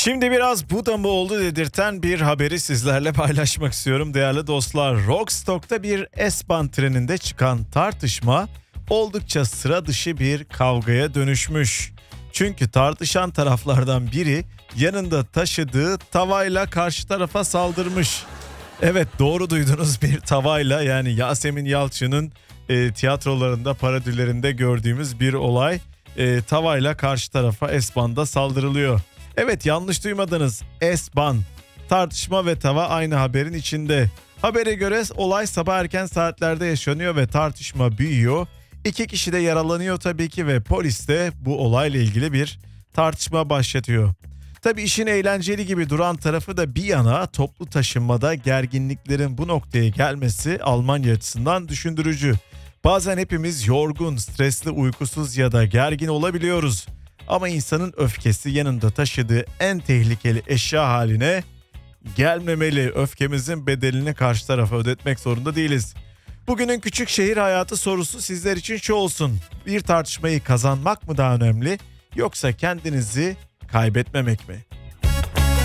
Şimdi biraz bu da mı oldu dedirten bir haberi sizlerle paylaşmak istiyorum değerli dostlar. Rostock'ta bir S-Bahn treninde çıkan tartışma oldukça sıra dışı bir kavgaya dönüşmüş. Çünkü tartışan taraflardan biri yanında taşıdığı tavayla karşı tarafa saldırmış. Evet, doğru duydunuz, bir tavayla, yani Yasemin Yalçın'ın tiyatrolarında, parodilerinde gördüğümüz bir olay. Tavayla karşı tarafa S-Bahn'da saldırılıyor. Evet, yanlış duymadınız, S-Bahn. Tartışma ve tava aynı haberin içinde. Habere göre olay sabah erken saatlerde yaşanıyor ve tartışma büyüyor. İki kişi de yaralanıyor tabii ki ve polis de bu olayla ilgili bir tartışma başlatıyor. Tabii işin eğlenceli gibi duran tarafı da bir yana, toplu taşınmada gerginliklerin bu noktaya gelmesi Almanya açısından düşündürücü. Bazen hepimiz yorgun, stresli, uykusuz ya da gergin olabiliyoruz. Ama insanın öfkesi yanında taşıdığı en tehlikeli eşya haline gelmemeli. Öfkemizin bedelini karşı tarafa ödetmek zorunda değiliz. Bugünün küçük şehir hayatı sorusu sizler için şu olsun: bir tartışmayı kazanmak mı daha önemli, yoksa kendinizi kaybetmemek mi?